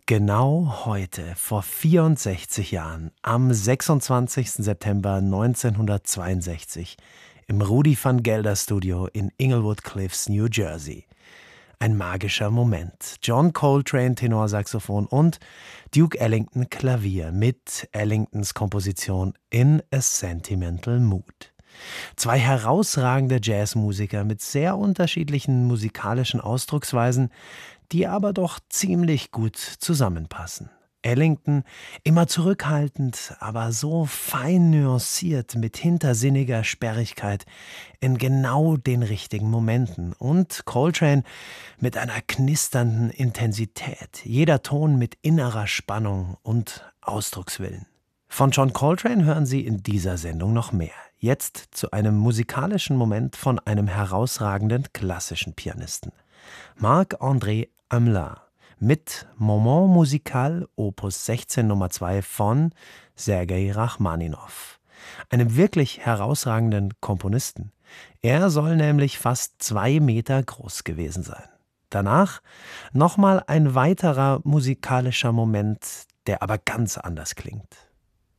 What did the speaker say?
Genau heute, vor 64 Jahren, am 26. September 1962, im Rudy van Gelder Studio in Inglewood Cliffs, New Jersey. Ein magischer Moment. John Coltrane Tenorsaxophon und Duke Ellington Klavier mit Ellingtons Komposition In a Sentimental Mood. Zwei herausragende Jazzmusiker mit sehr unterschiedlichen musikalischen Ausdrucksweisen, die aber doch ziemlich gut zusammenpassen. Ellington immer zurückhaltend, aber so fein nuanciert mit hintersinniger Sperrigkeit in genau den richtigen Momenten. Und Coltrane mit einer knisternden Intensität, jeder Ton mit innerer Spannung und Ausdruckswillen. Von John Coltrane hören Sie in dieser Sendung noch mehr. Jetzt zu einem musikalischen Moment von einem herausragenden klassischen Pianisten. Marc-André Hamelin mit Moment musical Opus 16 Nummer 2 von Sergei Rachmaninow, einem wirklich herausragenden Komponisten. Er soll nämlich fast 2 Meter groß gewesen sein. Danach nochmal ein weiterer musikalischer Moment, der aber ganz anders klingt.